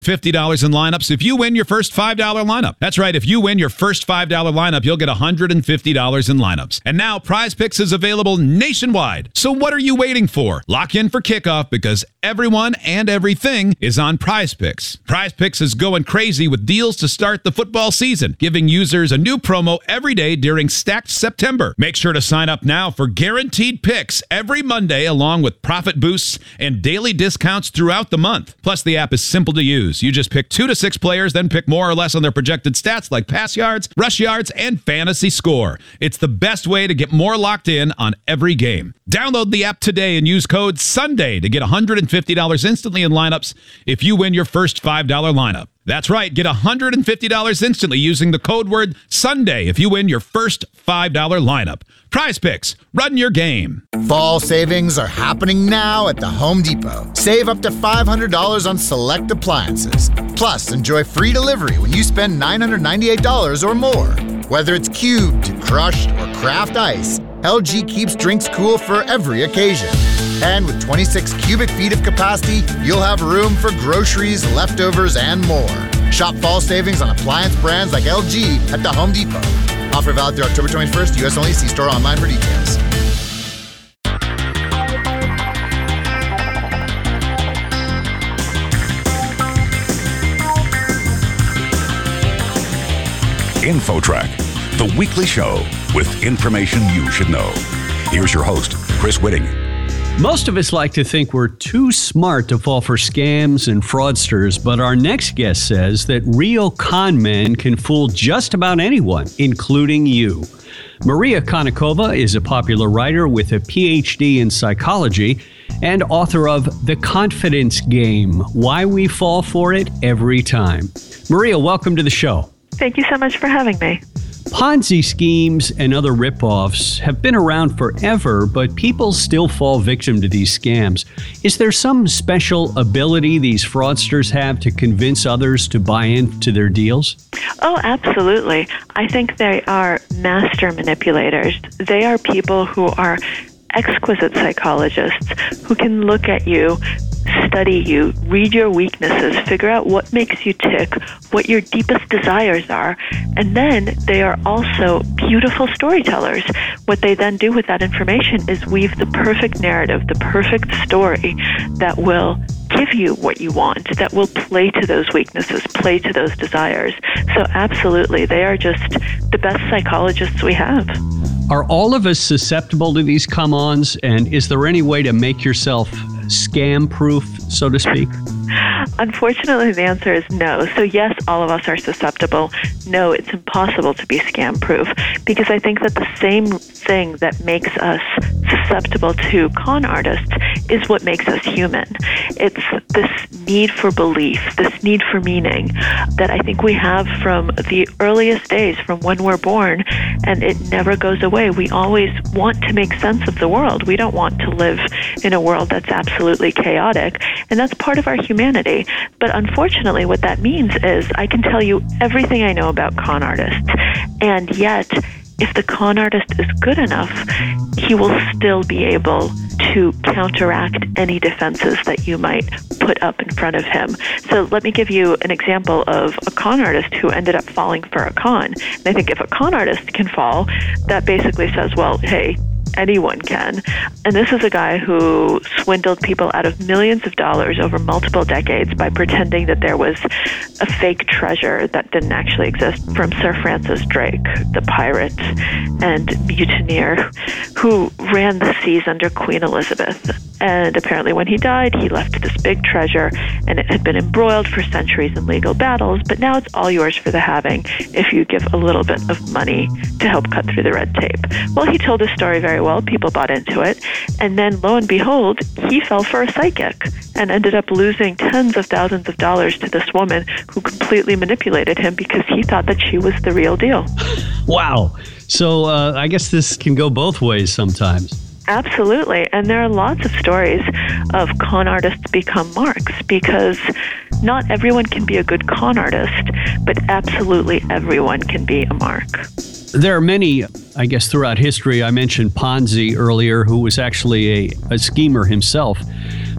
$50 in lineups if you win your first $5 lineup. That's right. If you win your first $5 lineup, you'll get $150 in lineups. And now Prize Picks is available nationwide. So what are you waiting for? Lock in for kickoff because everyone and everything is on Prize Picks. Prize Picks is going crazy with deals to start the football season, giving users a new promo every day during Stacked September. Make sure to sign up now for guaranteed picks every Monday, along with profit boosts and daily discounts throughout the month. Plus, the app is simple to use. You just pick 2 to 6 players, then pick more or less on their projected stats like pass yards, rush yards, and fantasy score. It's the best way to get more locked in on every game. Download the app today and use code SUNDAY to get $150 instantly in lineups if you win your first $5 lineup. That's right, get $150 instantly using the code word SUNDAY if you win your first $5 lineup. Prize Picks, run your game. Fall savings are happening now at the Home Depot. Save up to $500 on select appliances. Plus, enjoy free delivery when you spend $998 or more. Whether it's cubed, crushed, or craft ice, LG keeps drinks cool for every occasion. And with 26 cubic feet of capacity, you'll have room for groceries, leftovers, and more. Shop fall savings on appliance brands like LG at the Home Depot. Offer valid through October 21st, U.S. only. See store online for details. InfoTrack, the weekly show with information you should know. Here's your host, Chris Whitting. Most of us like to think we're too smart to fall for scams and fraudsters, but our next guest says that real con men can fool just about anyone, including you. Maria Konnikova is a popular writer with a PhD in psychology and author of The Confidence Game, Why We Fall For It Every Time. Maria, welcome to the show. Thank you so much for having me. Ponzi schemes and other ripoffs have been around forever, but people still fall victim to these scams. Is there some special ability these fraudsters have to convince others to buy into their deals? Oh, absolutely. I think they are master manipulators. They are people who are exquisite psychologists who can look at you, study you, read your weaknesses, figure out what makes you tick, what your deepest desires are, and then they are also beautiful storytellers. What they then do with that information is weave the perfect narrative, the perfect story that will give you what you want, that will play to those weaknesses, play to those desires. So absolutely, they are just the best psychologists we have. Are all of us susceptible to these come-ons, and is there any way to make yourself scam-proof, so to speak? Unfortunately, the answer is no. So yes, all of us are susceptible. No, it's impossible to be scam-proof, because I think that the same thing that makes us susceptible to con artists is what makes us human. It's this need for belief, this need for meaning that I think we have from the earliest days, from when we're born, and it never goes away. We always want to make sense of the world. We don't want to live in a world that's absolutely chaotic, and that's part of our humanity. But unfortunately, what that means is I can tell you everything I know about con artists, and yet if the con artist is good enough, he will still be able to counteract any defenses that you might put up in front of him. So let me give you an example of a con artist who ended up falling for a con. And I think if a con artist can fall, that basically says, well, hey, anyone can. And this is a guy who swindled people out of millions of dollars over multiple decades by pretending that there was a fake treasure that didn't actually exist from Sir Francis Drake, the pirate and mutineer who ran the seas under Queen Elizabeth. And apparently when he died, he left this big treasure, and it had been embroiled for centuries in legal battles, but now it's all yours for the having if you give a little bit of money to help cut through the red tape. Well, he told his story very well. People bought into it. And then, lo and behold, he fell for a psychic and ended up losing tens of thousands of dollars to this woman who completely manipulated him because he thought that she was the real deal. Wow. So I guess this can go both ways sometimes. Absolutely. And there are lots of stories of con artists become marks because not everyone can be a good con artist, but absolutely everyone can be a mark. There are many, I guess, throughout history. I mentioned Ponzi earlier, who was actually a schemer himself.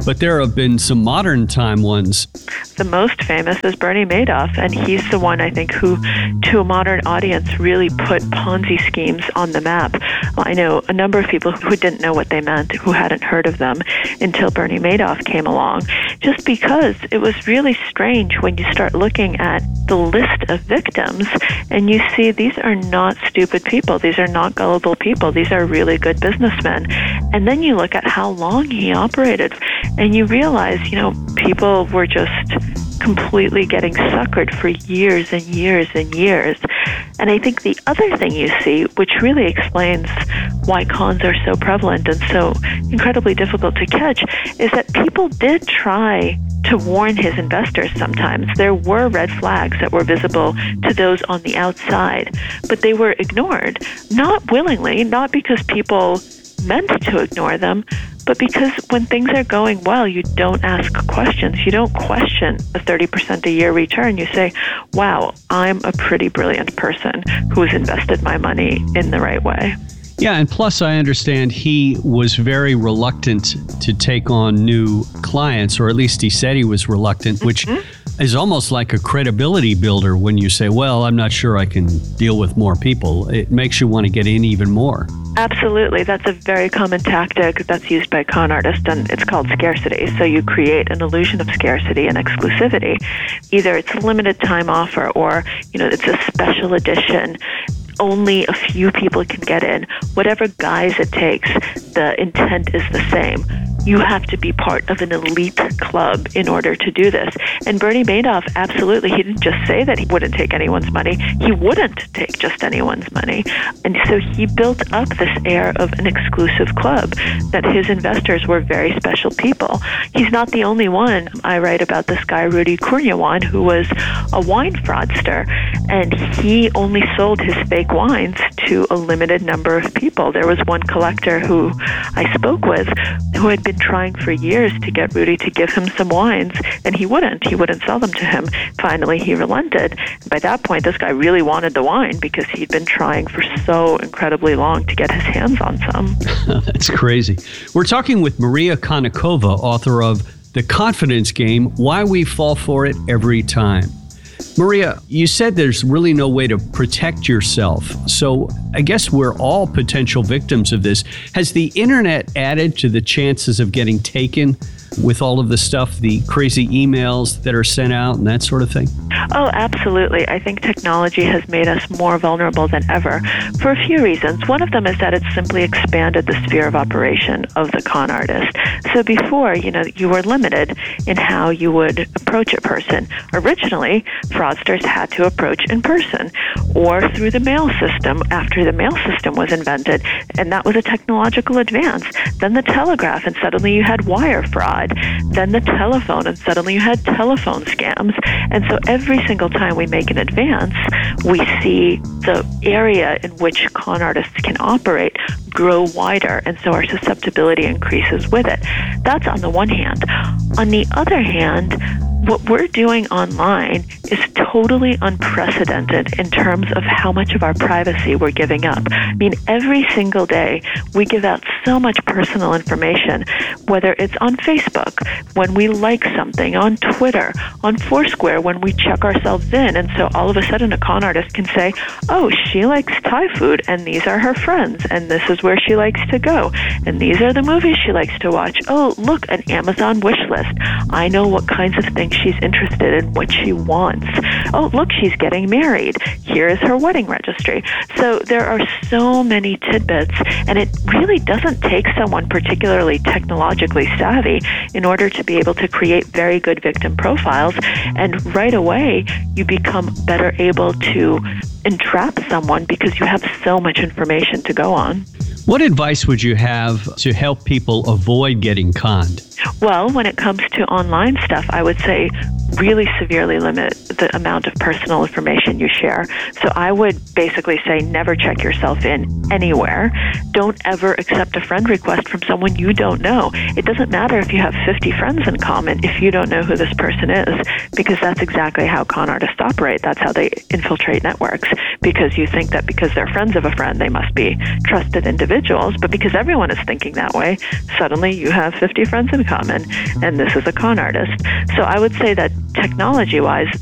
but there have been some modern time ones. The most famous is Bernie Madoff, and he's the one, I think, who, to a modern audience, really put Ponzi schemes on the map. I know a number of people who didn't know what they meant, who hadn't heard of them until Bernie Madoff came along, just because it was really strange when you start looking at the list of victims and you see these are not stupid people. These are not gullible people. These are really good businessmen. And then you look at how long he operated and you realize, people were just completely getting suckered for years and years and years. And I think the other thing you see, which really explains why cons are so prevalent and so incredibly difficult to catch, is that people did try to warn his investors sometimes. There were red flags that were visible to those on the outside, but they were ignored, not willingly, not because people meant to ignore them, but because when things are going well, you don't ask questions. You don't question a 30% a year return. You say, wow, I'm a pretty brilliant person who has invested my money in the right way. Yeah, and plus I understand he was very reluctant to take on new clients, or at least he said he was reluctant, which is almost like a credibility builder when you say, well, I'm not sure I can deal with more people. It makes you want to get in even more. Absolutely. That's a very common tactic that's used by con artists, and it's called scarcity. So you create an illusion of scarcity and exclusivity. Either it's a limited time offer or, it's a special edition. Only a few people can get in. Whatever guise it takes, the intent is the same. You have to be part of an elite club in order to do this. And Bernie Madoff, absolutely, he didn't just say that he wouldn't take anyone's money. He wouldn't take just anyone's money. And so he built up this air of an exclusive club, that his investors were very special people. He's not the only one. I write about this guy, Rudy Kurniawan, who was a wine fraudster, and he only sold his fake wines to a limited number of people. There was one collector who I spoke with who had been trying for years to get Rudy to give him some wines, and he wouldn't sell them to him. Finally, he relented. By that point, this guy really wanted the wine because he'd been trying for so incredibly long to get his hands on some. That's crazy. We're talking with Maria Konnikova, author of The Confidence Game, Why We Fall For It Every Time. Maria, you said there's really no way to protect yourself. So I guess we're all potential victims of this. Has the internet added to the chances of getting taken with all of the stuff, the crazy emails that are sent out and that sort of thing? Oh, absolutely. I think technology has made us more vulnerable than ever for a few reasons. One of them is that it's simply expanded the sphere of operation of the con artist. So before, you were limited in how you would approach a person. Originally, fraudsters had to approach in person or through the mail system after the mail system was invented, and that was a technological advance. Then the telegraph, and suddenly you had wire fraud. Then the telephone, and suddenly you had telephone scams. And so every single time we make an advance, we see the area in which con artists can operate grow wider, and so our susceptibility increases with it. That's on the one hand. On the other hand, what we're doing online is totally unprecedented in terms of how much of our privacy we're giving up. I mean, every single day we give out so much personal information, whether it's on Facebook, when we like something, on Twitter, on Foursquare, when we check ourselves in. And so all of a sudden a con artist can say, oh, she likes Thai food, and these are her friends, and this is where she likes to go, and these are the movies she likes to watch. Oh, look, an Amazon wish list. I know what kinds of things she's interested in, what she wants. Oh, look, she's getting married. Here is her wedding registry. So there are so many tidbits, and it really doesn't take someone particularly technologically savvy in order to be able to create very good victim profiles. And right away, you become better able to entrap someone because you have so much information to go on. What advice would you have to help people avoid getting conned? Well, when it comes to online stuff, I would say really severely limit the amount of personal information you share. So I would basically say never check yourself in anywhere. Don't ever accept a friend request from someone you don't know. It doesn't matter if you have 50 friends in common if you don't know who this person is, because that's exactly how con artists operate. That's how they infiltrate networks, because you think that because they're friends of a friend, they must be trusted individuals. But because everyone is thinking that way, suddenly you have 50 friends in common, and this is a con artist. So I would say that technology-wise,